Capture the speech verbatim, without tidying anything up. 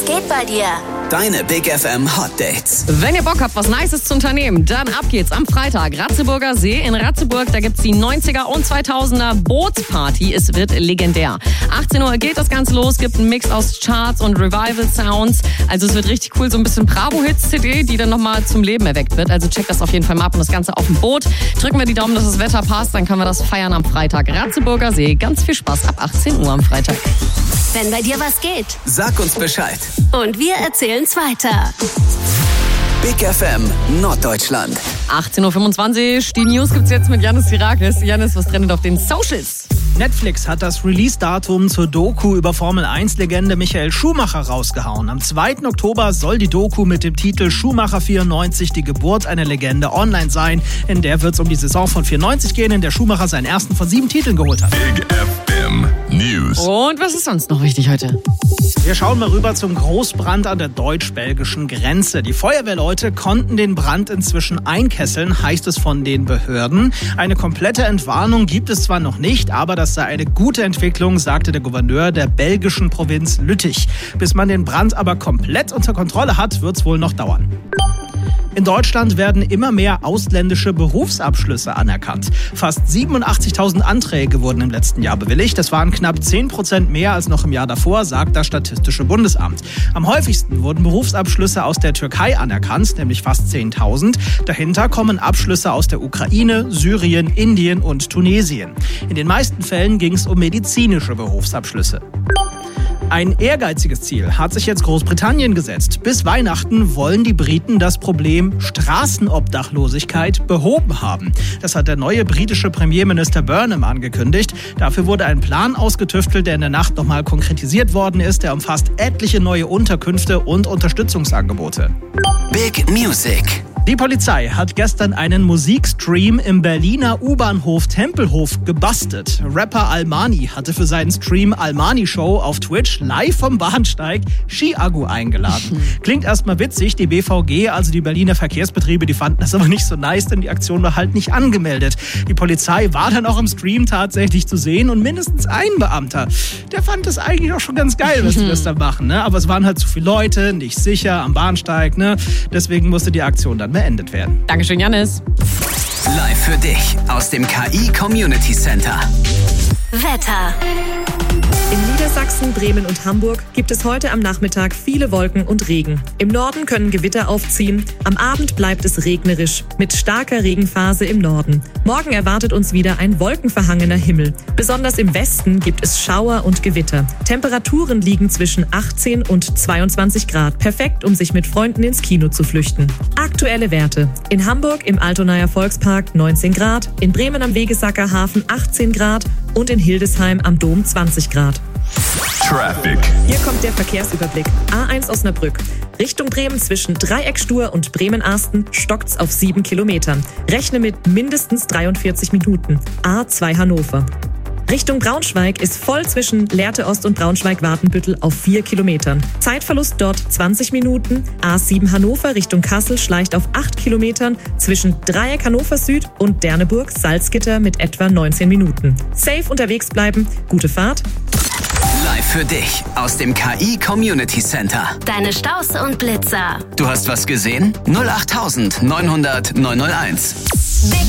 geht bei dir? Deine Big F M Hot Dates. Wenn ihr Bock habt, was Nices zu unternehmen, dann ab geht's am Freitag. Ratzeburger See in Ratzeburg, da gibt's die neunziger und zweitausender Bootsparty. Es wird legendär. achtzehn Uhr geht das Ganze los, gibt einen Mix aus Charts und Revival-Sounds. Also es wird richtig cool, so ein bisschen Bravo-Hits-C D, die dann nochmal zum Leben erweckt wird. Also checkt das auf jeden Fall mal ab und das Ganze auf dem Boot. Drücken wir die Daumen, dass das Wetter passt, dann können wir das feiern am Freitag. Ratzeburger See, ganz viel Spaß ab achtzehn Uhr am Freitag. Wenn bei dir was geht. Sag uns Bescheid. Und wir erzählen's weiter. Big F M Norddeutschland. achtzehn Uhr fünfundzwanzig, die News gibt's jetzt mit Janis Sirakis. Janis, was trendet auf den Socials? Netflix hat das Release-Datum zur Doku über Formel eins Legende Michael Schumacher rausgehauen. Am zweiten Oktober soll die Doku mit dem Titel Schumacher vierundneunzig, die Geburt einer Legende, online sein. In der wird es um die Saison von vierundneunzig gehen, in der Schumacher seinen ersten von sieben Titeln geholt hat. Big F M News. Und was ist sonst noch wichtig heute? Wir schauen mal rüber zum Großbrand an der deutsch-belgischen Grenze. Die Feuerwehrleute konnten den Brand inzwischen einkesseln, heißt es von den Behörden. Eine komplette Entwarnung gibt es zwar noch nicht, aber das sei eine gute Entwicklung, sagte der Gouverneur der belgischen Provinz Lüttich. Bis man den Brand aber komplett unter Kontrolle hat, wird es wohl noch dauern. In Deutschland werden immer mehr ausländische Berufsabschlüsse anerkannt. Fast siebenundachtzigtausend Anträge wurden im letzten Jahr bewilligt. Das waren knapp zehn Prozent mehr als noch im Jahr davor, sagt das Statistische Bundesamt. Am häufigsten wurden Berufsabschlüsse aus der Türkei anerkannt, nämlich fast zehntausend. Dahinter kommen Abschlüsse aus der Ukraine, Syrien, Indien und Tunesien. In den meisten Fällen ging es um medizinische Berufsabschlüsse. Ein ehrgeiziges Ziel hat sich jetzt Großbritannien gesetzt. Bis Weihnachten wollen die Briten das Problem Straßenobdachlosigkeit behoben haben. Das hat der neue britische Premierminister Burnham angekündigt. Dafür wurde ein Plan ausgetüftelt, der in der Nacht nochmal konkretisiert worden ist. Der umfasst etliche neue Unterkünfte und Unterstützungsangebote. Big Music. Die Polizei hat gestern einen Musikstream im Berliner U-Bahnhof Tempelhof gebastelt. Rapper Almani hatte für seinen Stream Almani Show auf Twitch live vom Bahnsteig Ski-Agu eingeladen. Klingt erstmal witzig, die B V G, also die Berliner Verkehrsbetriebe, die fanden das aber nicht so nice, denn die Aktion war halt nicht angemeldet. Die Polizei war dann auch im Stream tatsächlich zu sehen und mindestens ein Beamter, der fand das eigentlich auch schon ganz geil, was die das da machen, ne? Aber es waren halt zu viele Leute, nicht sicher am Bahnsteig, ne? Deswegen musste die Aktion dann beendet werden. Dankeschön, Janis. Live für dich aus dem K I Community Center. Wetter. In Niedersachsen, Bremen und Hamburg gibt es heute am Nachmittag viele Wolken und Regen. Im Norden können Gewitter aufziehen. Am Abend bleibt es regnerisch mit starker Regenphase im Norden. Morgen erwartet uns wieder ein wolkenverhangener Himmel. Besonders im Westen gibt es Schauer und Gewitter. Temperaturen liegen zwischen achtzehn und zweiundzwanzig Grad. Perfekt, um sich mit Freunden ins Kino zu flüchten. Aktuelle Werte. In Hamburg im Altonaer Volkspark neunzehn Grad, in Bremen am Wegesacker Hafen achtzehn Grad und in Hildesheim am Dom zwanzig Grad. Traffic. Hier kommt der Verkehrsüberblick. A eins Osnabrück. Richtung Bremen zwischen Dreieckstur und Bremen-Arsten stockt's auf sieben Kilometern. Rechne mit mindestens dreiundvierzig Minuten. A zwei Hannover. Richtung Braunschweig ist voll zwischen Lehrte Ost und Braunschweig-Watenbüttel auf vier Kilometern. Zeitverlust dort zwanzig Minuten. A sieben Hannover Richtung Kassel schleicht auf acht Kilometern zwischen Dreieck Hannover Süd und Derneburg-Salzgitter mit etwa neunzehn Minuten. Safe unterwegs bleiben. Gute Fahrt. Live für dich aus dem K I Community Center. Deine Staus und Blitzer. Du hast was gesehen? null acht neunhundert neunhunderteins.